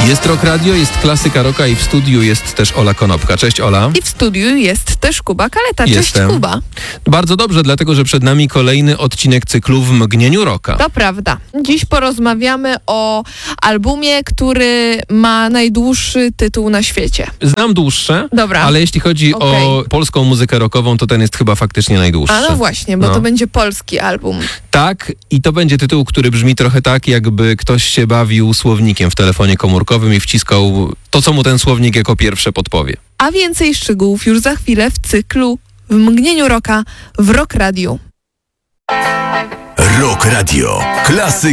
Jest Rock Radio, jest klasyka rocka i w studiu jest też Ola Konopka. Cześć Ola. I w studiu jest też Kuba Kaleta. Cześć Jestem. Kuba. Bardzo dobrze, dlatego że przed nami kolejny odcinek cyklu W mgnieniu rocka. To prawda. Dziś porozmawiamy o albumie, który ma najdłuższy tytuł na świecie. Znam dłuższe, Dobra. ale jeśli chodzi o polską muzykę rockową, to ten jest chyba faktycznie najdłuższy. A no właśnie, bo to będzie polski album. Tak, i to będzie tytuł, który brzmi trochę tak, jakby ktoś się bawił słownikiem w telefonie komórkowym i wciskał to, co mu ten słownik jako pierwsze podpowie. A więcej szczegółów już za chwilę w cyklu W mgnieniu rocka w Rock Radio. Rock Radio. Klasyka